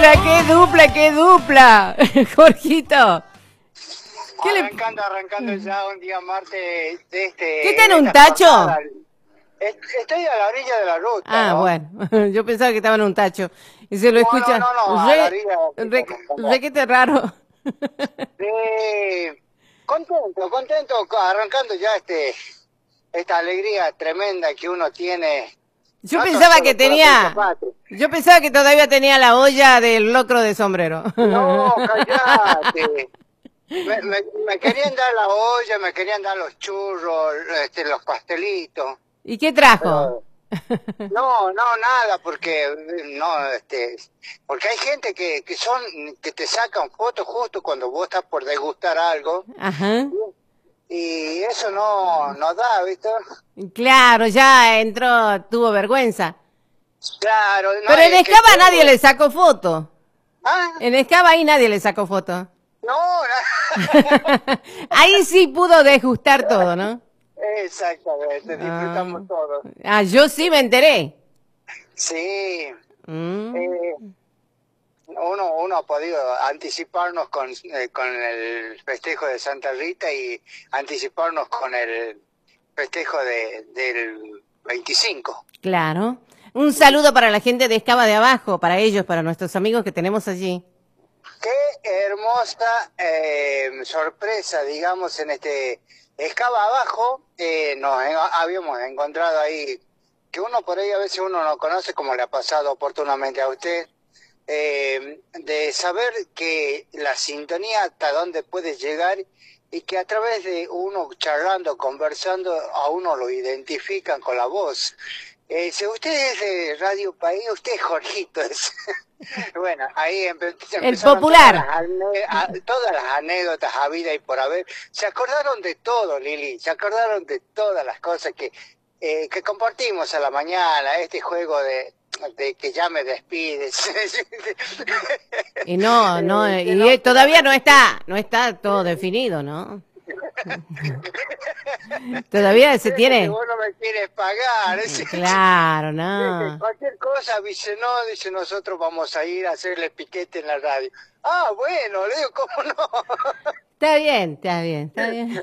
qué dupla! Jorgito. Arrancando ya un día martes de ¿Qué está en un tacho? Estoy a la orilla de la ruta, Ah, ¿no? bueno, yo pensaba que estaba en un tacho. Y se lo escucha. No, a la orilla. Requete raro. Contento, arrancando ya esta alegría tremenda que uno tiene. Yo No tan pensaba solo que por la fecha tenía. patria. Yo pensaba que todavía tenía la olla del locro de sombrero. No, callate. Me querían dar la olla, me querían dar los churros, los pastelitos, ¿Y qué trajo? pero no, nada, porque porque hay gente que te sacan fotos justo cuando vos estás por degustar algo Ajá. y eso no da, ¿viste? Claro, ya entró, tuvo vergüenza. Claro, no, Pero en es que Escaba nadie le sacó foto. ah, En Escaba ahí nadie le sacó foto. no, Ahí sí pudo degustar todo, ¿no? exactamente, Ah, disfrutamos todos. Yo sí me enteré. Sí, Mm. eh, uno ha podido anticiparnos con el festejo de Santa Rita y anticiparnos con el festejo del 25. Claro. Un saludo para la gente de Escaba de Abajo, para ellos, para nuestros amigos que tenemos allí. Qué hermosa sorpresa, digamos, en este Escaba Abajo. Habíamos encontrado ahí, que uno por ahí a veces uno no conoce, como le ha pasado oportunamente a usted, de saber que la sintonía hasta dónde puede llegar y que a través de uno charlando, conversando, a uno lo identifican con la voz. Si usted es de Radio País, usted es Jorgito. Bueno, ahí El empezaron popular. todas las anécdotas habidas y por haber. Se acordaron de todo, Lili, se acordaron de todas las cosas que compartimos a la mañana, este juego de que ya me despides. Y no, todavía no está todo definido, ¿no? Todavía se Dice que tiene. vos no me quieres pagar. Claro, Dice, no. cualquier cosa, dice, no, dice, nosotros vamos a ir a hacerle piquete en la radio. Ah, bueno, le digo, ¿cómo no? Está bien, está bien, está bien.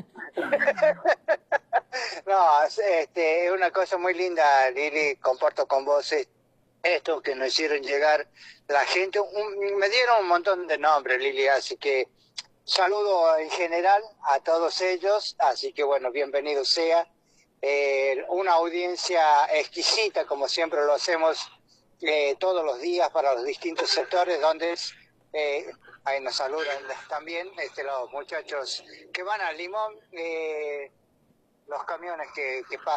No, es una cosa muy linda, Lili, comparto con vos esto que nos hicieron llegar la gente. Me dieron un montón de nombres, Lili, así que saludo en general a todos ellos, así que bueno, bienvenido sea. Una audiencia exquisita, como siempre lo hacemos todos los días para los distintos sectores, donde ahí nos saludan también los muchachos que van al Limón, los camiones que pasan.